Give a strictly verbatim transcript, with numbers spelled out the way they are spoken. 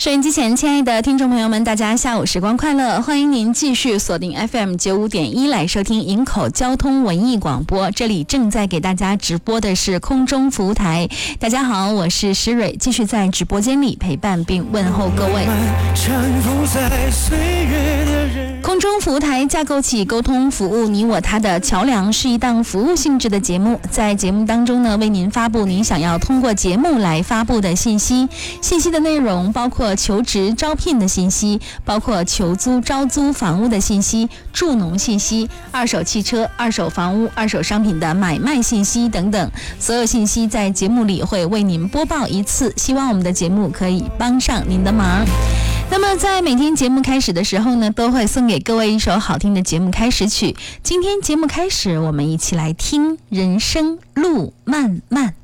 收音机前，亲爱的听众朋友们，大家下午时光快乐！欢迎您继续锁定 F M 九五点一来收听营口交通文艺广播。这里正在给大家直播的是空中服务台。大家好，我是施蕊，继续在直播间里陪伴并问候各位。空中服务台架构起沟通服务你我他的桥梁，是一档服务性质的节目。在节目当中呢，为您发布您想要通过节目来发布的信息。信息的内容包括求职招聘的信息，包括求租招租房屋的信息，助农信息，二手汽车、二手房屋、二手商品的买卖信息等等。所有信息在节目里会为您播报一次，希望我们的节目可以帮上您的忙。那么在每天节目开始的时候呢，都会送给各位一首好听的节目开始曲。今天节目开始，我们一起来听《人生路漫漫》。